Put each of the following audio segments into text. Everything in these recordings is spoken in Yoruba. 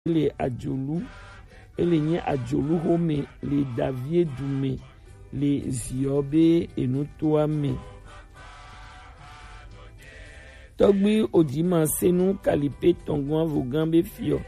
le adjolu ele nye adjolu home le davie dume le ziobe enutuame togbi odima senu kalipe tongon vogambe fio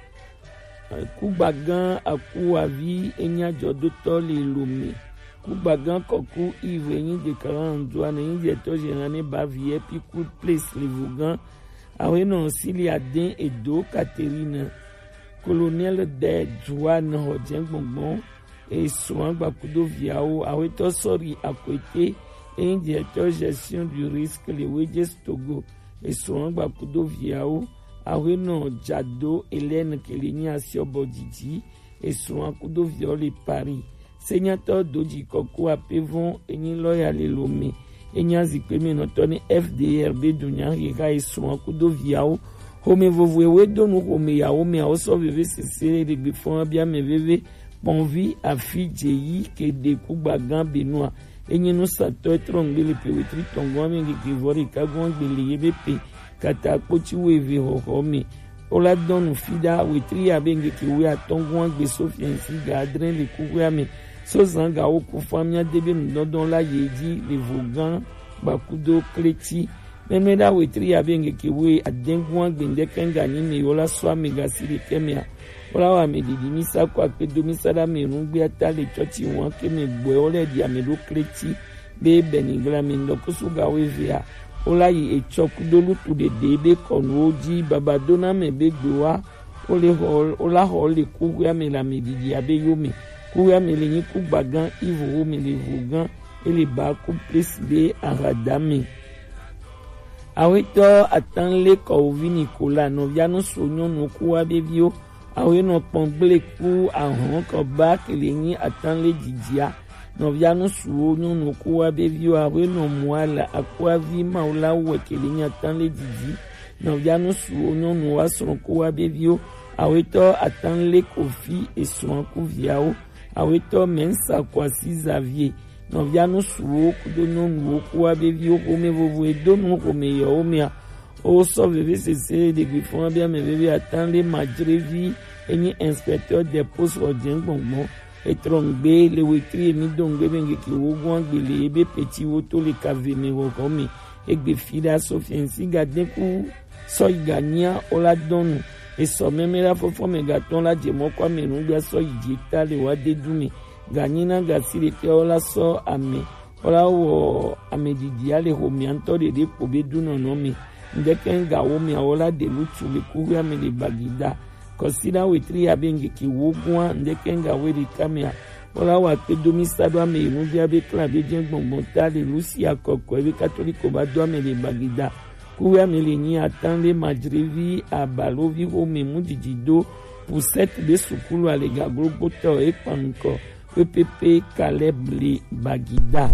kubagan aku avi enya jodoto le lome kubagan koku ive yin de karandwa na yin de to jerane ba vie pi coup place le vogan awe non sili aden edo Catherine colonel de Joan Hodjen Bonbon et soin bakudo viao awe to sori akwete et directeur gestion du risque le Wedges Togo et soin bakudo viao awe non Jado Hélène Keleni Asiobodidi et soin kudo viao le Paris Senateur Doji Koko apevon enyi loyal lome enya zikpeme notoni FDRB dunya rika et soin kudo viao home vovwewe donu home ya home a oso veve sese de bifon bia me veve bonvi afi jeyi ke de kubagan benua enye no sato trongbe pewetri tongo mengi kivori kagon gbele yebepe kata kochi weve home ola donu fida wetri abenge kiwe atongo gbe sofia siga adren le kuwe ame so zanga okufamia debe ndodon la yeji le vogan bakudo kleti memeda wetri abenge kiwe adengwa gbende kenga ni me yola swa mega siri kemia ola wa medidi misa kwa pedo da merungbe atale choti won keme gbe ole di amedo kleti be benigla mendo kusuga wevia ola yi echokudolu tu de debe konoji babadona mebe gbewa ola hole kuwa me la medidi abe yome kuwa me le ku bagan ivo me le vogan ele ba ku place de aradame aweto atanle kovi Nicolas no viano sonyo no kuwa bevio awe no pomble ku ahon ko ba kelenyi atanle jidia no viano sonyo no kuwa bevio awe no mwala akwa vi maula we kelenyi atanle jidi no viano sonyo no wason kuwa bevio aweto atanle kofi eson ku viao aweto mensa kwa si Xavier no viano suo kudono nuo kuwa bevio home vovo dono home ya home o so veve sese de grifon bia me veve attendre majrevi enyi inspecteur des postes Hodjen Bonbon etrongbe le wetri mi dongbe benge ki wogon gbele ebe petit woto le kaveme home egbe fida sofiensi gaden ku so igania ola donu et so memela fofo megaton la demo kwa menungba so idita le wa dedume ganina gasire ke ola so ame ola wo amedidi ale homi anto de pobe duno no mi ndeken ga wo mi ola de lutu le kuwa me le bagida consider wetri abenge ki wogun ndeken ga we ri kamia ola wa pe domi sado ame inu bia be clan be jen gbongbon ta le lusi akoko ebe catholique ba do ame le bagida kuwa me le ni attendre majrevi abalovi homi mudidido pour cette de sukulu ale ga groupe to e panko EPP Caleb li bagida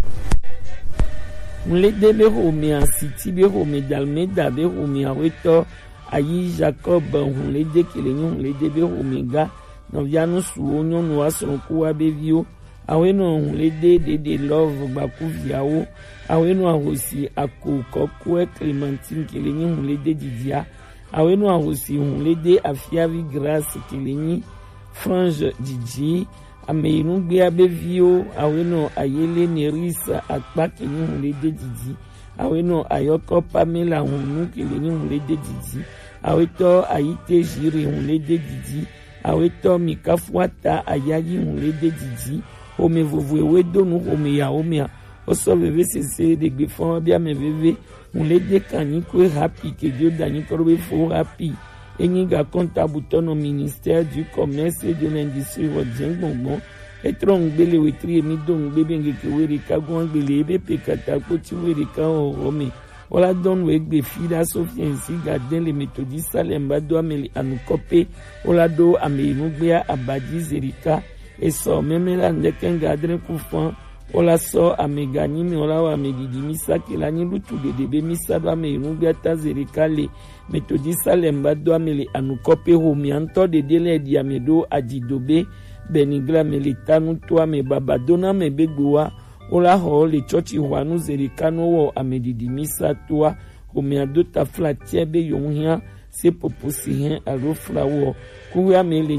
mle debe home a city be home dalmeda be home a weto ayi Jacob mle de kelenyo mle debe home ga no viano suonyo no ason kuwa bevio aweno mle de love bakuviao aweno ahosi akokokwe Clementine kelenyo mle de didia aweno ahosi mle de afiavi grâce kelenyi frange didi ameinu gbe abevio aweno ayele nerisa akpake ni hunle de didi aweno ayoko Pamela hunu kele ni hunle de didi aweto ayite jire hunle de didi aweto mikafuata ayayi hunle de didi home vovwewe donu home ya home oso veve sese de gbefon bia me veve hunle de kanyi kwe happy ke dio danyi korobe fo happy Enyiga comptable au ministère du commerce et de l'industrie Hodjen Bonbon etron gbele wetri mi don gbebenge ke weri ka gon gbele ebe pekata ko ti weri ka home ola don we gbe fida sofien si gaden le methodiste salemba do ameli anukope ola do amenu gbe abadi zerika eso memela ndeken gadren kufan ola so amegani mi ola wa medidi misaki la ni lutu de debe misaba amenu gbe ta zerika le methodiste salemba do ameli anukope home anto de dele di amedo adidobe benigla melitanu to ame babadona me begboa ola ho le church wanu zerika no wo amedidi misatwa home adota flatie be yonhia si popo si hen alo frawɔ kuwia me le